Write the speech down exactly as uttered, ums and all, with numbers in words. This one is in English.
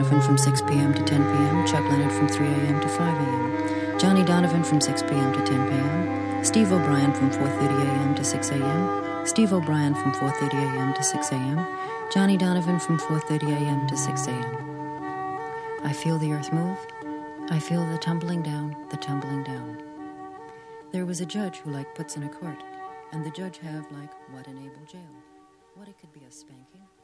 Donovan from six p.m. to ten p.m., Chuck Leonard from three a.m. to five a.m., Johnny Donovan from six p.m. to ten p.m., Steve O'Brien from four thirty a.m. to six a.m., Steve O'Brien from four thirty a.m. to six a.m., Johnny Donovan from four thirty a.m. to six a.m. I feel the earth move. I feel the tumbling down, the tumbling down. There was a judge who like puts in a court, and the judge have like what enable jail. What it could be a spanking.